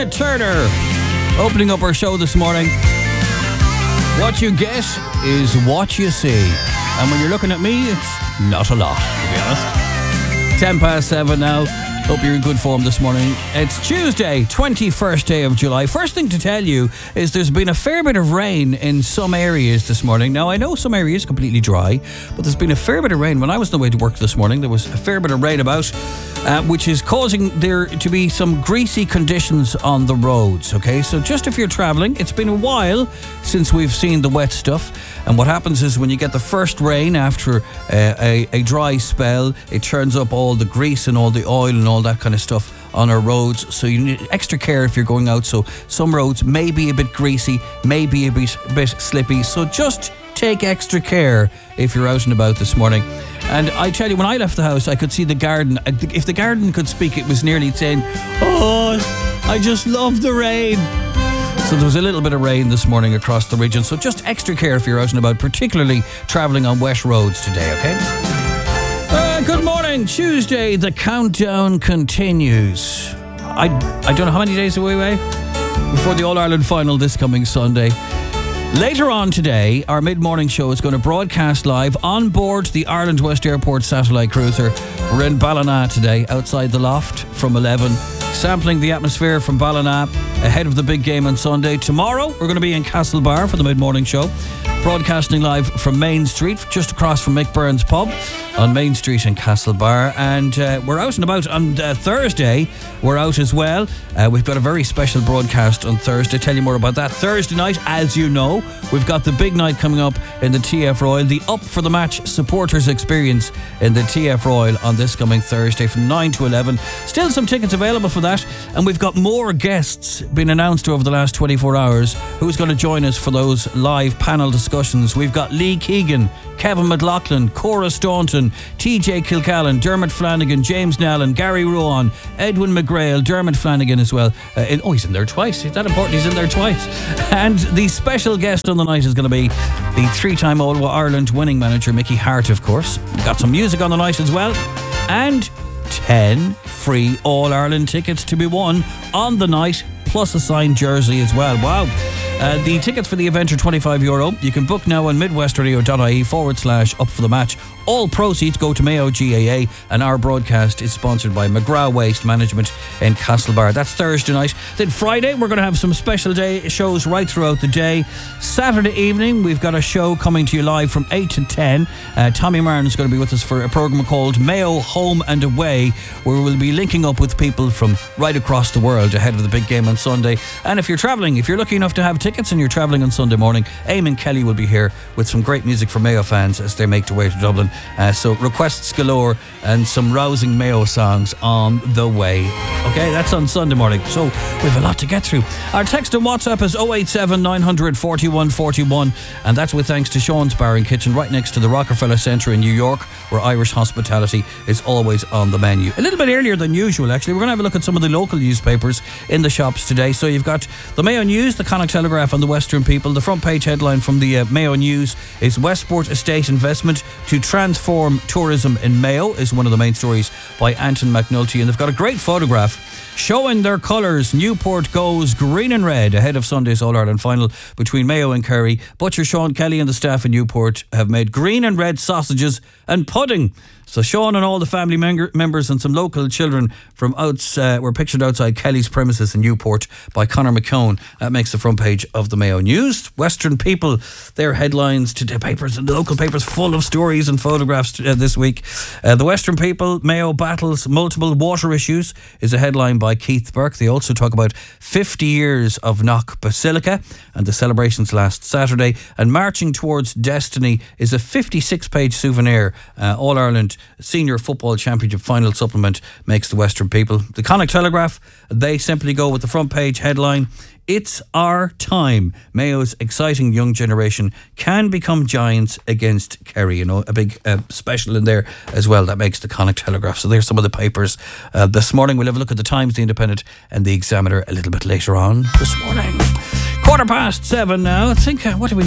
Tina Turner opening up our show this morning. What you get is what you see. And when you're looking at me, it's not a lot, to be honest. 7:10 now. Hope you're in good form this morning. It's Tuesday, 21st day of July. First thing to tell you is there's been a fair bit of rain in some areas this morning. Now, I know some areas completely dry, but there's been a fair bit of rain. When I was on the way to work this morning, there was a fair bit of rain about, which is causing there to be some greasy conditions on the roads, okay? So just if you're travelling, it's been a while since we've seen the wet stuff. And what happens is when you get the first rain after a dry spell, it turns up all the grease and all the oil and all that kind of stuff on our roads. So you need extra care if you're going out. So some roads may be a bit greasy, may be a bit slippy. So just take extra care if you're out and about this morning. And I tell you, when I left the house, I could see the garden. If the garden could speak, it was nearly saying, "Oh, I just love the rain." So there was a little bit of rain this morning across the region. So just extra care if you're out and about, particularly travelling on wet roads today, okay? Good morning. Tuesday, the countdown continues. I don't know how many days away before the All-Ireland final this coming Sunday. Later on today, our mid-morning show is going to broadcast live on board the Ireland West Airport satellite cruiser. We're in Ballina today, outside the loft from 11, sampling the atmosphere from Ballina ahead of the big game on Sunday. Tomorrow, we're going to be in Castlebar for the mid-morning show, broadcasting live from Main Street, just across from Mick Byrne's pub on Main Street in Castlebar. And we're out and about on Thursday. We're out as well. We've got a very special broadcast on Thursday. Tell you more about that. Thursday night, as you know, we've got the big night coming up in the TF Royal, the Up for the Match supporters experience in the TF Royal on this coming Thursday from 9 to 11. Still some tickets available for that. And we've got more guests being announced over the last 24 hours who's going to join us for those live panel discussions. We've got Lee Keegan, Kevin McLaughlin, Cora Staunton, TJ Kilcallan, Dermot Flanagan, James Nallen, Gary Rowan, Edwin McGrail, Dermot Flanagan as well. He's in there twice. Is that important? He's in there twice. And the special guest on the night is going to be the three-time All-Ireland winning manager, Mickey Hart, of course. We've got some music on the night as well. And 10 free All-Ireland tickets to be won on the night, plus a signed jersey as well. Wow. The tickets for the event are €25. You can book now on midwestradio.ie/up for the match. All proceeds go to Mayo GAA, and our broadcast is sponsored by McGrath Waste Management in Castlebar. That's Thursday night. Then Friday, we're going to have some special day shows right throughout the day. Saturday evening, we've got a show coming to you live from 8 to 10. Tommy Martin is going to be with us for a programme called Mayo Home and Away, where we'll be linking up with people from right across the world ahead of the big game on Sunday. And if you're travelling, if you're lucky enough to have tickets and you're travelling on Sunday morning, Eamon Kelly will be here with some great music for Mayo fans as they make their way to Dublin. So requests galore and some rousing Mayo songs on the way. Okay, that's on Sunday morning. So we have a lot to get through. Our text and WhatsApp is 087 900 41 41, and that's with thanks to Sean's Bar and Kitchen right next to the Rockefeller Centre in New York, where Irish hospitality is always on the menu. A little bit earlier than usual, actually. We're going to have a look at some of the local newspapers in the shops today. So you've got the Mayo News, the Connacht Telegraph and the Western People. The front page headline from the Mayo News is Westport Estate Investment to Transform Tourism in Mayo is one of the main stories by Anton McNulty, and they've got a great photograph showing their colours. Newport goes green and red ahead of Sunday's All-Ireland final between Mayo and Kerry. Butcher Sean Kelly and the staff in Newport have made green and red sausages and pudding. So Sean and all the family members and some local children from were pictured outside Kelly's premises in Newport by Conor McCone. That makes the front page of the Mayo News. Western People, their headlines to the papers and the local papers full of stories and photographs this week. The Western People, Mayo battles multiple water issues is a headline by Keith Burke. They also talk about 50 years of Knock Basilica and the celebrations last Saturday. And Marching Towards Destiny is a 56-page souvenir. All-Ireland Senior Football Championship final supplement makes the Western People. The Connacht Telegraph, they simply go with the front page headline, It's Our Time. Mayo's exciting young generation can become giants against Kerry. You know, a big special in there as well. That makes the Connacht Telegraph. So there's some of the papers this morning. We'll have a look at the Times, the Independent and the Examiner a little bit later on this morning. 7:15 now. I think, what do we